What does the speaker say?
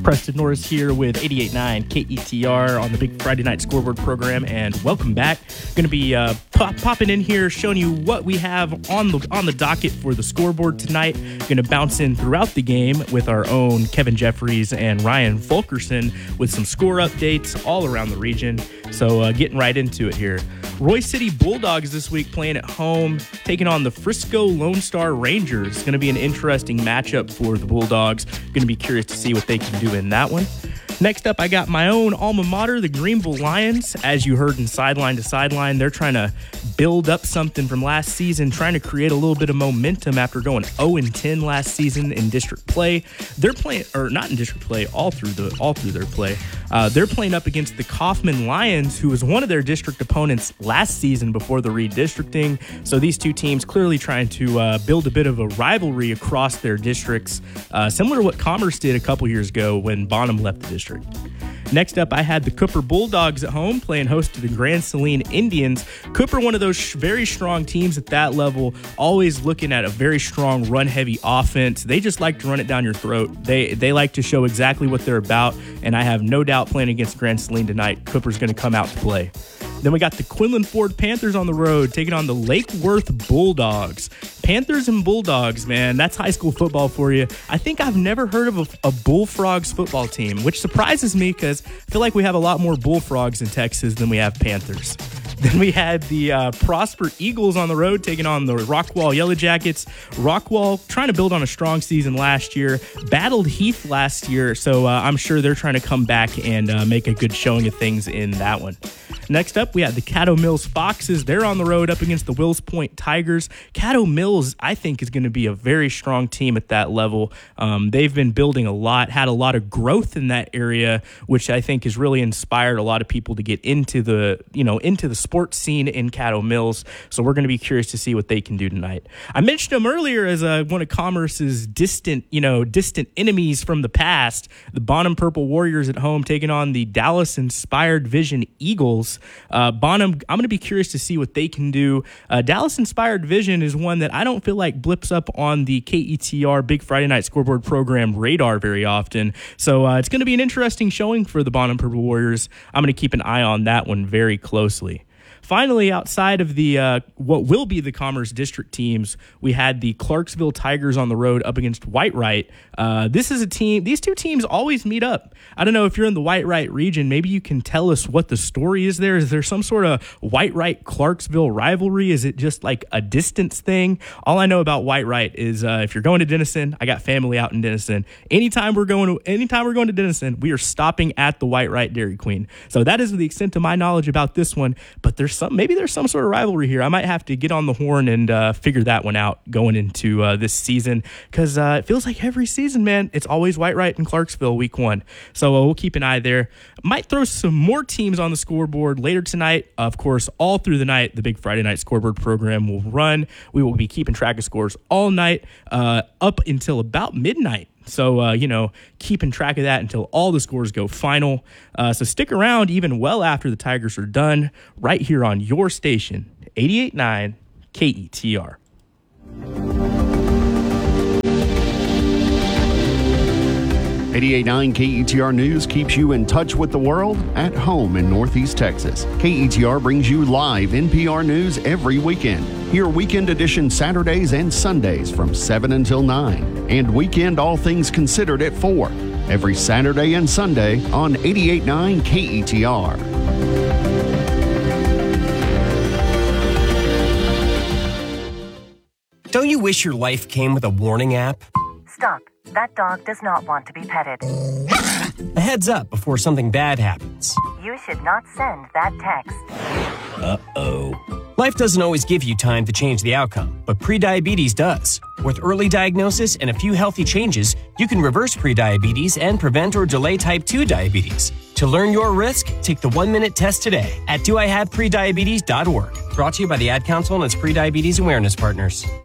Preston Norris here with 88.9 KETR on the Big Friday Night Scoreboard program, and welcome back. Going to be popping in here, showing you what we have on the docket for the scoreboard tonight. Going to bounce in throughout the game with our own Kevin Jeffries and Ryan Fulkerson with some score updates all around the region. So getting right into it here. Royse City Bulldogs this week playing at home, taking on the Frisco Lone Star Rangers. Going to be an interesting matchup for the Bulldogs. Going to be curious to see what they can do in that one. Next up, I got my own alma mater, the Greenville Lions. As you heard in Sideline to Sideline, they're trying to build up something from last season, trying to create a little bit of momentum after going 0-10 last season in district play. They're playing, or not in district play, all through their play. They're playing up against the Kaufman Lions, who was one of their district opponents last season before the redistricting. So these two teams clearly trying to build a bit of a rivalry across their districts, similar to what Commerce did a couple years ago when Bonham left the district. Next up, I had the Cooper Bulldogs at home playing host to the Grand Saline Indians. Cooper, one of those very strong teams at that level, always looking at a very strong run-heavy offense. They just like to run it down your throat. They like to show exactly what they're about, and I have no doubt playing against Grand Saline tonight, Cooper's going to come out to play. Then we got the Quinlan Ford Panthers on the road taking on the Lake Worth Bulldogs. Panthers and Bulldogs, man, that's high school football for you. I think I've never heard of a Bullfrogs football team, which surprises me because I feel like we have a lot more Bullfrogs in Texas than we have Panthers. Then we had the Prosper Eagles on the road taking on the Rockwall Yellow Jackets. Rockwall trying to build on a strong season last year, battled Heath last year, so I'm sure they're trying to come back and make a good showing of things in that one. Next up, we have the Caddo Mills Foxes. They're on the road up against the Wills Point Tigers. Caddo Mills, I think, is going to be a very strong team at that level. They've been building a lot, had a lot of growth in that area, which I think has really inspired a lot of people to get into the sports scene in Caddo Mills. So we're going to be curious to see what they can do tonight. I mentioned them earlier as one of Commerce's distant enemies from the past. The Bonham Purple Warriors at home taking on the Dallas-inspired Vision Eagles. Bonham, I'm going to be curious to see what they can do. Dallas-inspired Vision is one that I don't feel like blips up on the KETR Big Friday Night Scoreboard program radar very often. So it's going to be an interesting showing for the Bonham Purple Warriors. I'm going to keep an eye on that one very closely. Finally, outside of the what will be the Commerce District teams, we had the Clarksville Tigers on the road up against Whitewright. This is a team. These two teams always meet up. I don't know if you're in the Whitewright region. Maybe you can tell us what the story is there. Is there some sort of Whitewright-Clarksville rivalry? Is it just like a distance thing? All I know about Whitewright is if you're going to Denison, I got family out in Denison. Anytime we're going to Denison, we are stopping at the Whitewright Dairy Queen. So that is the extent of my knowledge about this one. But maybe there's some sort of rivalry here. I might have to get on the horn and figure that one out going into this season, because it feels like every season, man, it's always Whitewright and Clarksville week one. So we'll keep an eye there. Might throw some more teams on the scoreboard later tonight. Of course, all through the night, the Big Friday Night Scoreboard program will run. We will be keeping track of scores all night up until about midnight. So, keeping track of that until all the scores go final. So stick around even well after the Tigers are done right here on your station, 88.9 KETR. 88.9 KETR News keeps you in touch with the world at home in Northeast Texas. KETR brings you live NPR News every weekend. Hear Weekend Edition Saturdays and Sundays from 7 until 9. And Weekend All Things Considered at 4. Every Saturday and Sunday on 88.9 KETR. Don't you wish your life came with a warning app? Stop. That dog does not want to be petted. A heads up before something bad happens. You should not send that text. Uh-oh. Life doesn't always give you time to change the outcome, but prediabetes does. With early diagnosis and a few healthy changes, you can reverse prediabetes and prevent or delay type 2 diabetes. To learn your risk, take the 1-minute test today at doihaveprediabetes.org. Brought to you by the Ad Council and its Prediabetes Awareness Partners.